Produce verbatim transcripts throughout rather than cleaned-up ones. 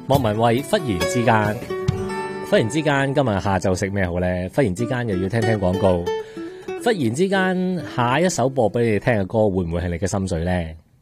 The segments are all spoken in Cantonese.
莫文蔚忽然之間，忽然之間今日下晝食咩好呢？忽然之間又要聽聽廣告，忽然之間下一首播俾你聽嘅歌會唔會係你嘅心水呢？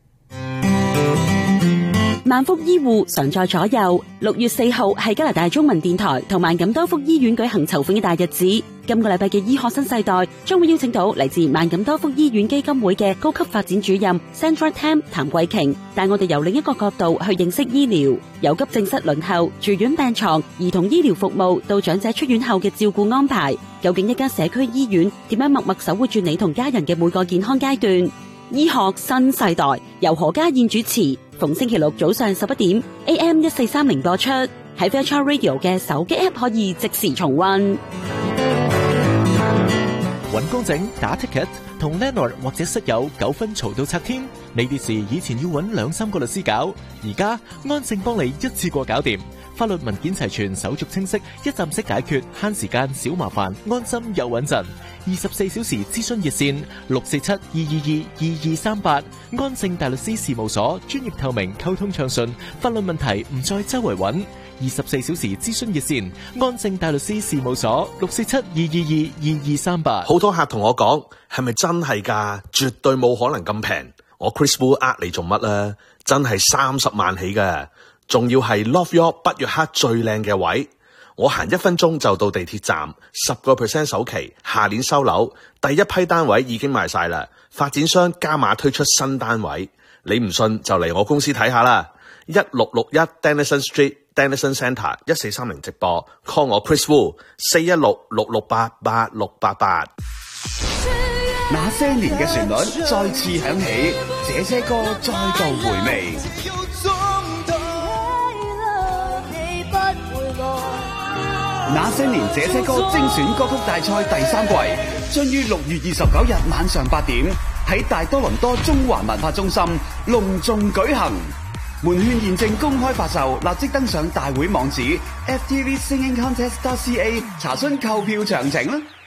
萬福醫護常在左右。六月四號係加拿大中文電台同萬錦多福醫院舉行籌款嘅大日子。今個禮拜嘅醫學新世代將會邀請到嚟自萬錦多福醫院基金會嘅高級發展主任 Sandra Tam 譚桂瓊，帶我哋由另一個角度去認識醫療，由急症室輪候、住院病床、兒童醫療服務到長者出院後嘅照顧安排，究竟一間社區醫院點樣默默守護住你同家人嘅每個健康階段？醫學新世代由何家燕主持，逢星期六早上十一點 A M 一四三零播出，喺 Virtual Radio 嘅手機 App 可以即時重溫。 揾工整打 ticket 同 landlord 或者室友糾紛嘈到拆天，呢啲事以前要揾兩三個律師搞，而家安盛幫你一次過搞掂，法律文件齊全，手續清晰，一站式解決，慳時間少麻煩，安心又穩陣。二十四小時諮詢熱線六四七二二二二二三八，安盛大律師事務所，專業透明，溝通暢順，法律問題唔再周圍揾。二十四小時諮詢熱線，安盛大律師事務所，六四七二二二二二三八。 好多客同我講，係咪真係㗎？絕對冇可能咁平。我 Chris Wu 呃你做乜啦？真係三十萬起嘅，仲要係 Love York 北約克最靚嘅位。我行一分鐘就到地鐵站，十個 percent 首期，下年收樓，第一批單位已經賣晒啦。發展商加碼推出新單位，你唔信就嚟我公司睇下啦。一六六一 Denison Street。Denison Centre 一四三零直播 call 我 Chris Wu 四一六六六八八六八八。 那些年嘅旋律再次響起，這些歌再度回味。那些年這些歌精選歌曲大賽第三季將於六月二十九日晚上八點喺大多倫多中環文化中心隆重舉行。門券現正公開發售，立即登上大會網址 F T V Singing Contest dot C A 查詢購票詳情啦。